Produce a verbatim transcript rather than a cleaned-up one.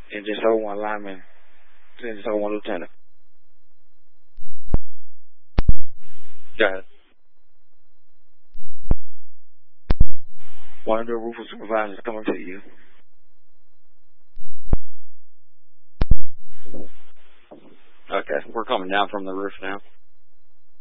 and just hold one lineman, and just hold one lieutenant. Go ahead. One of the roofer supervisors coming to you. Okay, we're coming down from the roof now.